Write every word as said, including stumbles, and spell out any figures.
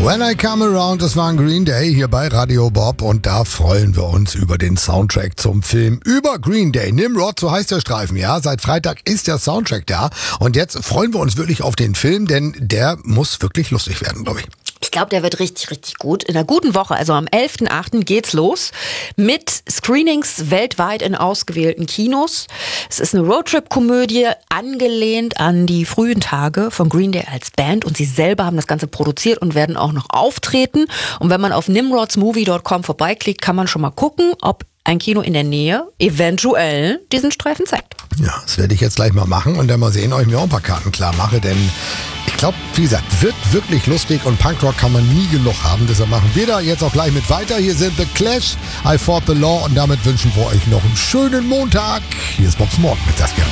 When I Come Around, das war ein Green Day hier bei Radio Bob und da freuen wir uns über den Soundtrack zum Film über Green Day. Nimrod, so heißt der Streifen, ja. Seit Freitag ist der Soundtrack da und jetzt freuen wir uns wirklich auf den Film, denn der muss wirklich lustig werden, glaube ich. Ich glaube, der wird richtig, richtig gut. In einer guten Woche, also am elften achten geht's los mit Screenings weltweit in ausgewählten Kinos. Es ist eine Roadtrip-Komödie, angelehnt an die frühen Tage von Green Day als Band. Und sie selber haben das Ganze produziert und werden auch noch auftreten. Und wenn man auf nimrodsmovie punkt com vorbeiklickt, kann man schon mal gucken, ob ein Kino in der Nähe eventuell diesen Streifen zeigt. Ja, das werde ich jetzt gleich mal machen und dann mal sehen, ob ich mir auch ein paar Karten klar mache, denn ich glaube, wie gesagt, wird wirklich lustig und Punkrock kann man nie genug haben. Deshalb machen wir da jetzt auch gleich mit weiter. Hier sind The Clash, I Fought the Law und damit wünschen wir euch noch einen schönen Montag. Hier ist Bobs Morgen mit Saskia.